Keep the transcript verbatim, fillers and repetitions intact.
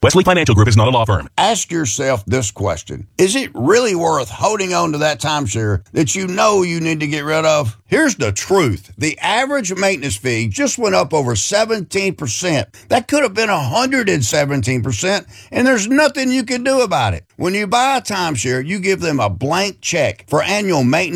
Wesley Financial Group is not a law firm. Ask yourself this question. Is it really worth holding on to that timeshare that you know you need to get rid of? Here's the truth. The average maintenance fee just went up over seventeen percent. That could have been one hundred seventeen percent, and there's nothing you can do about it. When you buy a timeshare, you give them a blank check for annual maintenance